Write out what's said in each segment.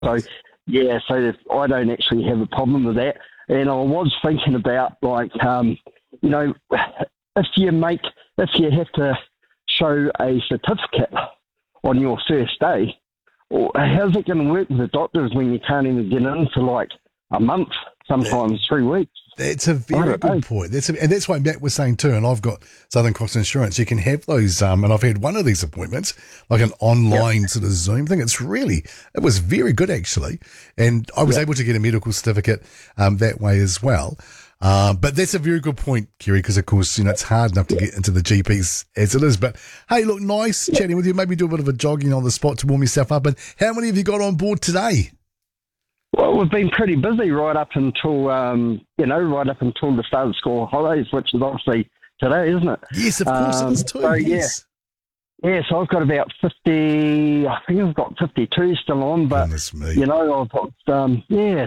So, yeah, so I don't actually have a problem with that. And I was thinking about, like, you know, if you have to show a certificate on your first day, or how's it going to work with the doctors when you can't even get in for like a month, sometimes 3 weeks? That's a very good point. And that's why Matt was saying too, and I've got Southern Cross Insurance. You can have those, and I've had one of these appointments, like an online sort of Zoom thing. It was very good actually. And I was able to get a medical certificate that way as well. But that's a very good point, Kerry, because of course, you know, it's hard enough to get into the GPs as it is. But hey, look, nice chatting with you. Maybe do a bit of a jogging on the spot to warm yourself up. And how many have you got on board today? Well, we've been pretty busy right up until the start of school holidays, which is obviously today, isn't it? Yes, of course it is too. So, yes. Yeah, so I've got about 50, I think I've got 52 still on, but, you know, I've got,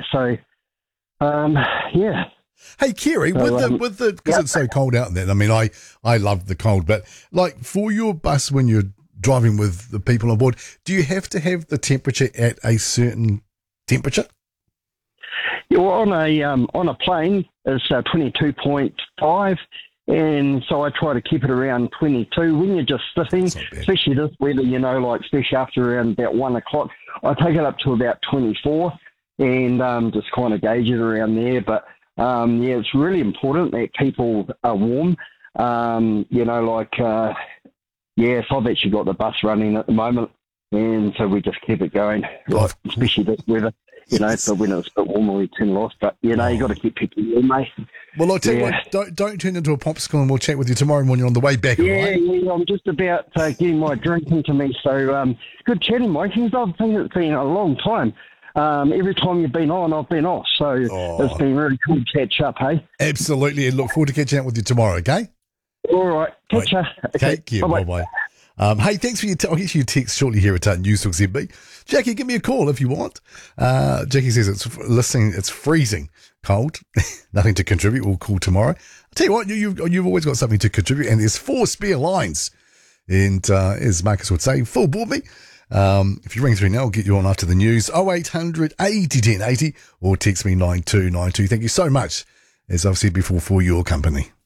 yeah. Hey, Kerry, because it's so cold out there, I mean, I love the cold, but like for your bus when you're driving with the people on board, do you have to have the temperature at a certain temperature? Yeah, well, on a plane, it's 22.5, and so I try to keep it around 22. When you're just sitting, especially this weather, you know, like especially after around about 1 o'clock, I take it up to about 24 and just kind of gauge it around there. But yeah, it's really important that people are warm. You know, like so I've actually got the bus running at the moment, and so we just keep it going, like, especially this weather. You know, so when it's a bit warmer, we turn it off. But, you know, you got to keep people warm, mate. Well, I'll tell you what, don't turn into a popsicle, and we'll chat with you tomorrow when you're on the way back, all right? Yeah, I'm just about getting my drink into me. So good chatting, Mike. I think it's been a long time. Every time you've been on, I've been off. So it's been really cool to catch up, hey? Absolutely, and look forward to catching up with you tomorrow, okay? All right, catch ya. Okay. Take care, bye-bye. Hey, thanks for I'll get you a text shortly here at News Talk ZB. Jackie, give me a call if you want. Jackie says it's freezing cold. Nothing to contribute. We'll call tomorrow. I'll tell you what, you've always got something to contribute, and there's 4 spare lines. And as Marcus would say, full board me. If you ring through now, I'll get you on after the news. 0800 80 10 80 or text me 9292. Thank you so much, as I've said before, for your company.